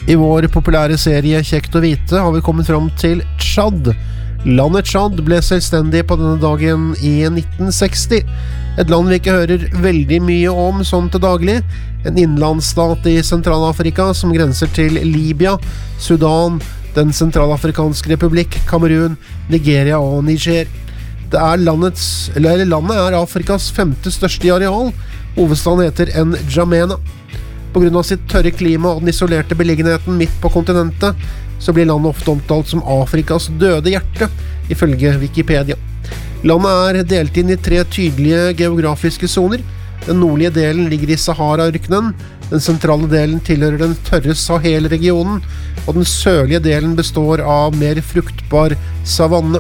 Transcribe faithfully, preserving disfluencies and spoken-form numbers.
I vår populære serie Kjekt å vite har vi kommet fram til Tsjad. Landet Tsjad ble selvstendig på denne dagen i nitten seksti. Et land vi ikke hører veldig mye om sånn til daglig. En innlandsstat i Sentralafrika som grenser til Libya, Sudan, Den sentralafrikanske republikk, Kamerun, Nigeria og Niger. Det er landets, eller landet er Afrikas femte største i areal. Hovedstaden heter N'Djamena. På grunn av sitt tørre klima og den isolerte beliggenheten midt på kontinentet, så blir landet ofte omtalt som Afrikas døde hjerte, ifølge Wikipedia. Landet er delt inn i tre tydelige geografiske zoner. Den nordlige delen ligger i Sahara-ørkenen, den sentrale delen tilhører den tørre Sahel-regionen, og den sørlige delen består av mer fruktbar savanne.